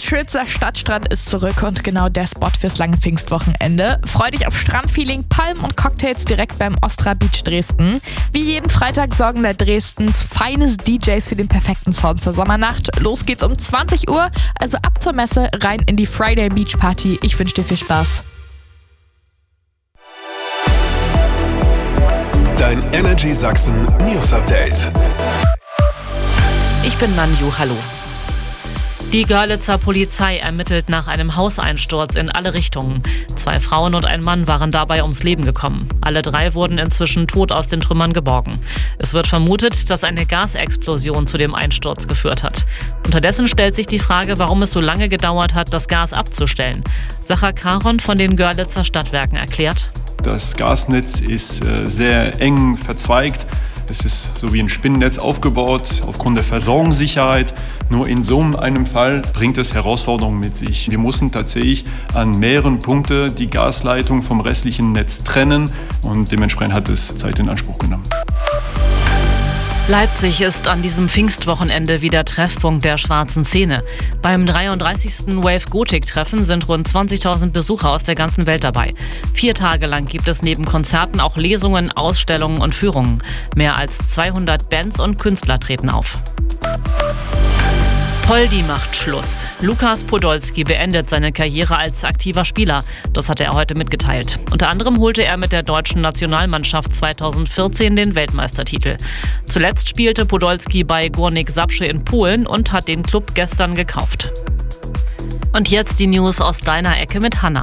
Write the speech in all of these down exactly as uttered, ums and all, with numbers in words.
Schützer Stadtstrand ist zurück und genau der Spot fürs lange Pfingstwochenende. Freu dich auf Strandfeeling, Palmen und Cocktails direkt beim Ostra Beach Dresden. Wie jeden Freitag sorgen da Dresdens feines D Js für den perfekten Sound zur Sommernacht. Los geht's um zwanzig Uhr, also ab zur Messe, rein in die Friday Beach Party. Ich wünsche dir viel Spaß. Dein Energy Sachsen News Update. Ich bin Nanju, hallo. Die Görlitzer Polizei ermittelt nach einem Hauseinsturz in alle Richtungen. Zwei Frauen und ein Mann waren dabei ums Leben gekommen. Alle drei wurden inzwischen tot aus den Trümmern geborgen. Es wird vermutet, dass eine Gasexplosion zu dem Einsturz geführt hat. Unterdessen stellt sich die Frage, warum es so lange gedauert hat, das Gas abzustellen. Sacha Karon von den Görlitzer Stadtwerken erklärt: Das Gasnetz ist äh, sehr eng verzweigt. Es ist so wie ein Spinnennetz aufgebaut, aufgrund der Versorgungssicherheit. Nur in so einem Fall bringt es Herausforderungen mit sich. Wir mussten tatsächlich an mehreren Punkten die Gasleitung vom restlichen Netz trennen und dementsprechend hat es Zeit in Anspruch genommen. Leipzig ist an diesem Pfingstwochenende wieder Treffpunkt der schwarzen Szene. Beim dreiunddreißigsten Wave Gothic-Treffen sind rund zwanzigtausend Besucher aus der ganzen Welt dabei. Vier Tage lang gibt es neben Konzerten auch Lesungen, Ausstellungen und Führungen. Mehr als zweihundert Bands und Künstler treten auf. Poldi macht Schluss. Lukas Podolski beendet seine Karriere als aktiver Spieler. Das hat er heute mitgeteilt. Unter anderem holte er mit der deutschen Nationalmannschaft zweitausendvierzehn den Weltmeistertitel. Zuletzt spielte Podolski bei Górnik Zabrze in Polen und hat den Klub gestern gekauft. Und jetzt die News aus deiner Ecke mit Hanna.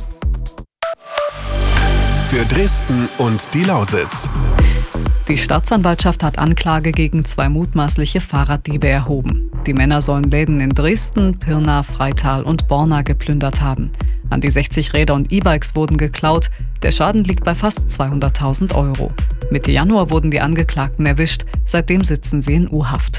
Für Dresden und die Lausitz. Die Staatsanwaltschaft hat Anklage gegen zwei mutmaßliche Fahrraddiebe erhoben. Die Männer sollen Läden in Dresden, Pirna, Freital und Borna geplündert haben. An die sechzig Räder und E-Bikes wurden geklaut. Der Schaden liegt bei fast zweihunderttausend Euro. Mitte Januar wurden die Angeklagten erwischt. Seitdem sitzen sie in U-Haft.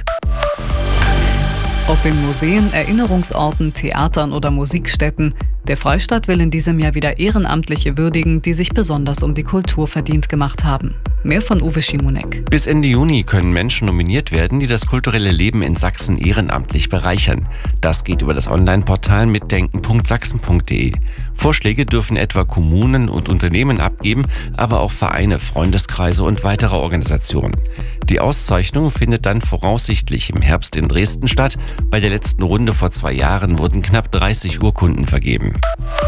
Ob in Museen, Erinnerungsorten, Theatern oder Musikstätten, der Freistaat will in diesem Jahr wieder Ehrenamtliche würdigen, die sich besonders um die Kultur verdient gemacht haben. Mehr von Uwe Schimonek. Bis Ende Juni können Menschen nominiert werden, die das kulturelle Leben in Sachsen ehrenamtlich bereichern. Das geht über das Online-Portal mitdenken punkt sachsen punkt de. Vorschläge dürfen etwa Kommunen und Unternehmen abgeben, aber auch Vereine, Freundeskreise und weitere Organisationen. Die Auszeichnung findet dann voraussichtlich im Herbst in Dresden statt. Bei der letzten Runde vor zwei Jahren wurden knapp dreißig Urkunden vergeben.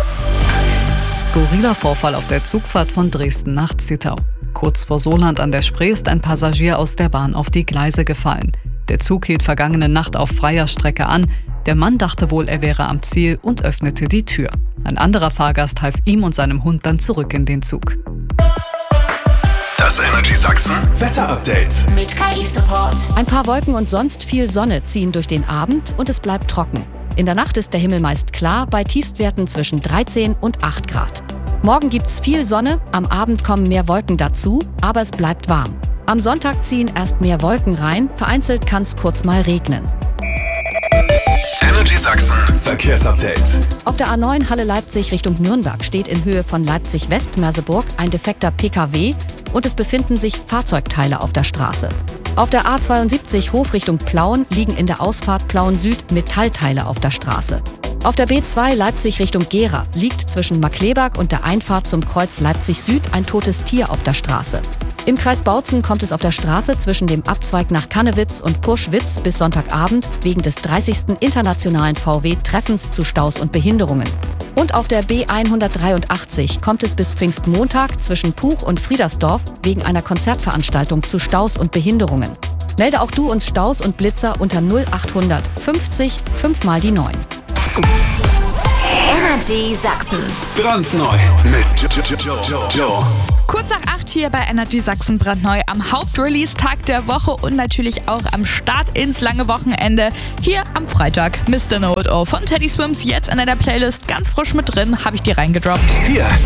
Skurriler Vorfall auf der Zugfahrt von Dresden nach Zittau. Kurz vor Soland an der Spree ist ein Passagier aus der Bahn auf die Gleise gefallen. Der Zug hielt vergangene Nacht auf freier Strecke an. Der Mann dachte wohl, er wäre am Ziel und öffnete die Tür. Ein anderer Fahrgast half ihm und seinem Hund dann zurück in den Zug. Das Energy Sachsen Wetter Update mit K I-Support. Ein paar Wolken und sonst viel Sonne ziehen durch den Abend und es bleibt trocken. In der Nacht ist der Himmel meist klar, bei Tiefstwerten zwischen dreizehn und acht Grad. Morgen gibt's viel Sonne, am Abend kommen mehr Wolken dazu, aber es bleibt warm. Am Sonntag ziehen erst mehr Wolken rein, vereinzelt kann's kurz mal regnen. Energy Sachsen Verkehrsupdate. Auf der A neun Halle Leipzig Richtung Nürnberg steht in Höhe von Leipzig-West-Merseburg ein defekter P K W und es befinden sich Fahrzeugteile auf der Straße. Auf der A zweiundsiebzig Hof Richtung Plauen liegen in der Ausfahrt Plauen Süd Metallteile auf der Straße. Auf der B zwei Leipzig Richtung Gera liegt zwischen Markkleeberg und der Einfahrt zum Kreuz Leipzig Süd ein totes Tier auf der Straße. Im Kreis Bautzen kommt es auf der Straße zwischen dem Abzweig nach Kannewitz und Puschwitz bis Sonntagabend wegen des dreißigsten internationalen V W-Treffens zu Staus und Behinderungen. Und auf der B hundertdreiundachtzig kommt es bis Pfingstmontag zwischen Puch und Friedersdorf wegen einer Konzertveranstaltung zu Staus und Behinderungen. Melde auch du uns Staus und Blitzer unter null achthundert fünfzig fünf mal die neun. Energy Sachsen. Brandneu mit Joe. Kurz nach acht hier bei Energy Sachsen brandneu am Hauptrelease-Tag der Woche und natürlich auch am Start ins lange Wochenende. Hier am Freitag Mister Know-It-All von Teddy Swims jetzt in einer Playlist ganz frisch mit drin, habe ich dir reingedroppt. Hier